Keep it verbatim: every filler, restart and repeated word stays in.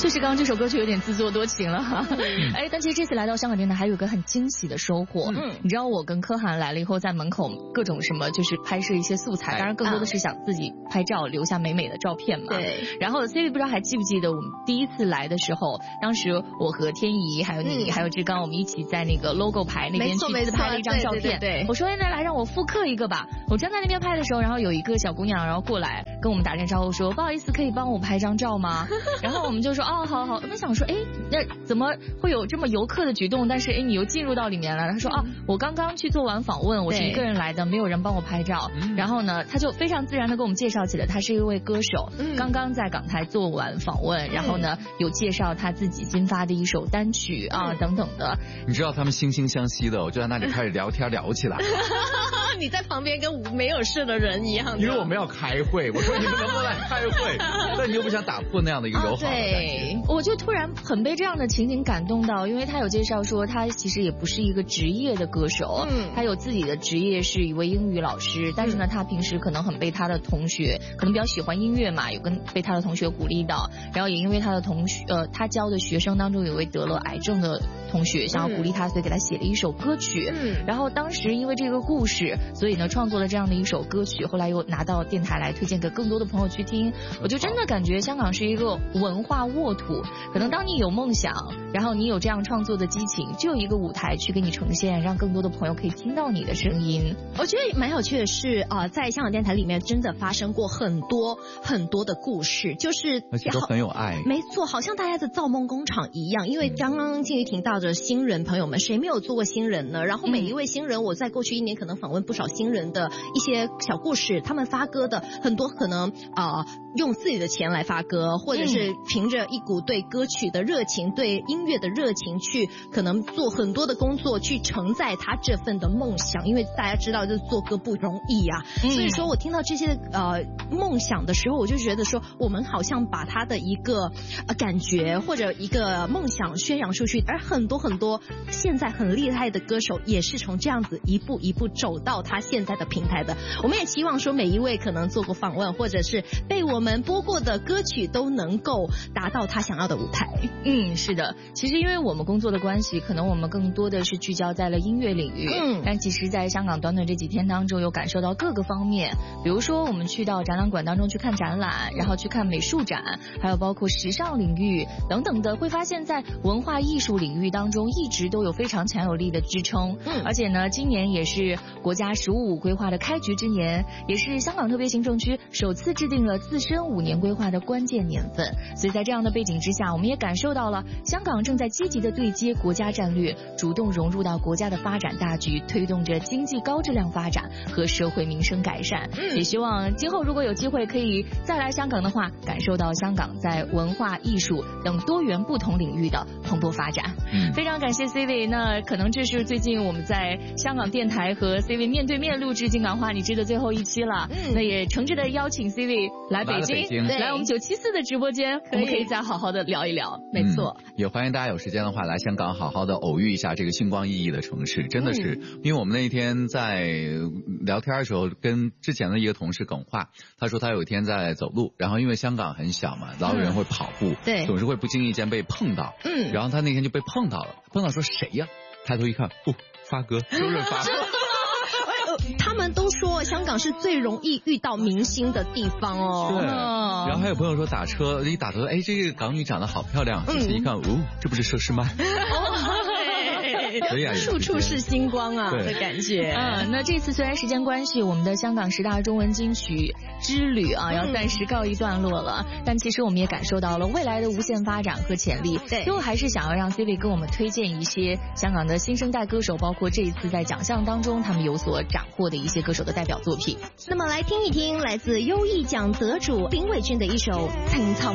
确实刚刚这首歌曲有点自作多情了哈。嗯、哎，但其实这次来到香港电台还有一个很惊喜的收获。嗯，你知道我跟柯涵来了以后，在门口各种什么就是拍摄一些素材，当然更多的是想自己拍照留下美美的照片嘛。对。然后 C V 不知道还记不记得我们第一次来的时候，当时我和天怡还有你、嗯、还有志刚，我们一起在那个 logo 牌那边去自拍了一张照片。对对 对, 对。我说那来让我复刻一个吧。我站在那边拍的时候，然后有一个小姑娘然后过来跟我们打声招呼说，不好意思，可以帮我拍张照吗？然后我们就说哦，好好。我想说，哎，那怎么会有这么游客的举动？但是哎，你又进入到里面了。他说啊，我刚刚去做完访问，我是一个人来的，没有人帮我拍照。然后呢，他就非常自然的跟我们介绍起了，他是一位歌手，嗯、刚刚在港台做完访问，然后呢有介绍他自己新发的一首单曲啊、嗯、等等的。 你知道他们惺惺相惜的，我就在那里开始聊天聊起来。 你在旁边跟没有事的人一样。 因为我们要开会，我说你们能不能来开会？但你又不想打破那样的一个友好的感觉。 对，我就突然很被这样的情景感动到，因为他有介绍说他其实也不是一个职业的歌手，嗯，他有自己的职业是一位英语老师，但是呢，他平时可能很被他的同学，可能比较喜欢音乐嘛，有跟被他的同学鼓励到，然后也因为他的同学，呃，他教的学生当中有一位得了癌症的同学，想要鼓励他，所以给他写了一首歌曲，嗯，然后当时因为这个故事，所以呢创作了这样的一首歌曲，后来又拿到电台来推荐给更多的朋友去听，我就真的感觉香港是一个文化沃土，可能当你有梦想，然后你有这样创作的激情，就有一个舞台去给你呈现，让更多的朋友可以听到你的声音。 我觉得蛮有趣的是，呃，在香港电台里面真的发生过很多很多的故事，就是而且都很有爱。 没错，好像大家的造梦工厂一样。因为刚刚静瑜提到的新人朋友们，谁没有做过新人呢？然后每一位新人，我在过去一年可能访问不少新人的一些小故事，他们发歌的很多可能啊、呃、用自己的钱来发歌，或者是凭着一股对歌曲的热情、对音乐的热情去可能做很多的工作去承载他这份的梦想。因为大家知道就是做歌不容易啊、嗯、所以说我听到这些呃梦想的时候，我就觉得说我们好像把他的一个呃感觉或者一个梦想宣扬出去，而很多很多现在很厉害的歌手也是从这样子一步一步走到他现在的平台的。我们也期望说每一位可能做过访问或者是被我们播过的歌曲都能够达到他想要的舞台。 嗯，是的，其实因为我们工作的关系，可能我们更多的是聚焦在了音乐领域，嗯，但其实在香港短短这几天当中有感受到各个方面，比如说我们去到展览馆当中去看展览，然后去看美术展，还有包括时尚领域等等的，会发现在文化艺术领域当中一直都有非常强有力的支撑。嗯，而且呢，今年也是国家十五五规划的开局之年，也是香港特别行政区首次制定了自身五年规划的关键年份。所以在这样的背景之下，我们也感受到了香港正在积极的对接国家战略，主动融入到国家的发展大局，推动着经济高质量发展和社会民生改善。嗯，也希望今后如果有机会可以再来香港的话，感受到香港在文化艺术等多元不同领域的蓬勃发展。嗯，非常感谢 C 位，那可能这是最近我们在香港电台和 C 位面对面录制《金港话你知》的最后一期了。嗯，那也诚挚的邀请 C 位来北京， 来, 北京来我们九七四的直播间，我们可以再好好的聊一聊。没错、 嗯，也欢迎大家有时间的话来香港好好的偶遇一下这个星光熠熠的城市。真的是、嗯、因为我们那一天在聊天的时候跟之前的一个同事耿化，他说他有一天在走路，然后因为香港很小嘛，老有人会跑步、嗯、对，总是会不经意间被碰到。嗯，然后他那天就被碰到了，碰到说谁呀？抬头一看，哦，发哥周润发。 他们都说香港是最容易遇到明星的地方哦。 对，然后还有朋友说打车一打车，哎，这个港女长得好漂亮，仔细一看，哦，这不是佘诗曼。 对，处处是星光啊的感觉。 嗯，那这次虽然时间关系，我们的香港十大中文金曲之旅啊，要暂时告一段落了、嗯。但其实我们也感受到了未来的无限发展和潜力。对，最后还是想要让 C 位跟我们推荐一些香港的新生代歌手，包括这一次在奖项当中他们有所斩获的一些歌手的代表作品。 那么来听一听来自优异奖得主林伟俊的一首《青草》。